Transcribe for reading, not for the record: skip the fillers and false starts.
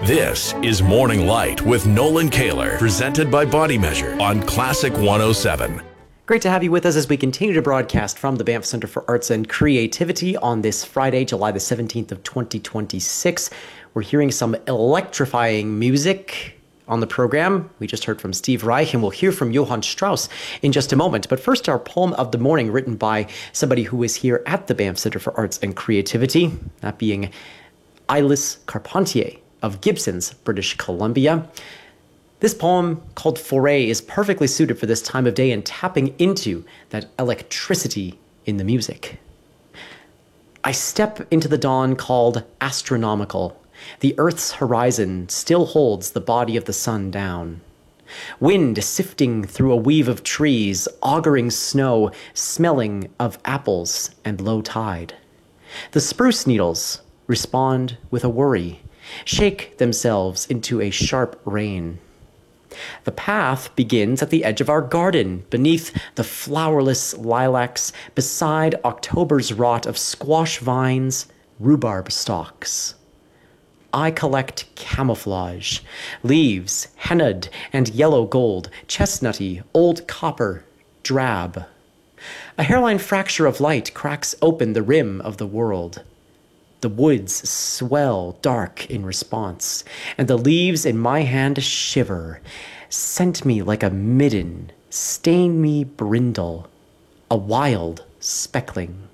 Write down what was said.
This is Morning Light with Nolan Kaler, presented by Body Measure on Classic 107. Great to have you with us as we continue to broadcast from the Banff Center for Arts and Creativity on this Friday, July the 17th of 2026. We're hearing some electrifying music on the program. We just heard from Steve Reich, and we'll hear from Johann Strauss in just a moment. But first, our poem of the morning, written by somebody who is here at the Banff Center for Arts and Creativity, that being Eilís Carpentier of Gibsons, British Columbia. This poem, called Foray, is perfectly suited for this time of day and tapping into that electricity in the music. I step into the dawn called astronomical. The Earth's horizon still holds the body of the sun down. Wind sifting through a weave of trees, auguring snow, smelling of apples and low tide. The spruce needles respond with a worry, shake themselves into a sharp rain. The path begins at the edge of our garden, beneath the flowerless lilacs, beside October's rot of squash vines, rhubarb stalks. I collect camouflage, leaves, henna'd and yellow gold, chestnutty, old copper, drab. A hairline fracture of light cracks open the rim of the world. The woods swell dark in response, and the leaves in my hand shiver, scent me like a midden, stain me brindle, a wild speckling.